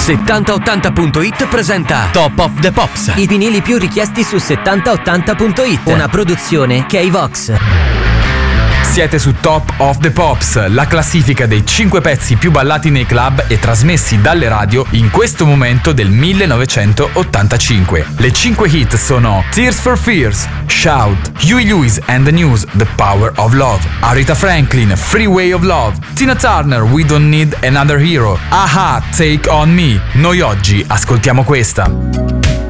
7080.it presenta Top of the Pops. I vinili più richiesti su 7080.it. Una produzione K-Vox. Siete su Top of the Pops, la classifica dei 5 pezzi più ballati nei club e trasmessi dalle radio in questo momento del 1985. Le 5 hit sono Tears for Fears, Shout, Huey Lewis and the News, The Power of Love, Aretha Franklin, Freeway of Love, Tina Turner, We Don't Need Another Hero, Aha, Take On Me. Noi oggi ascoltiamo questa.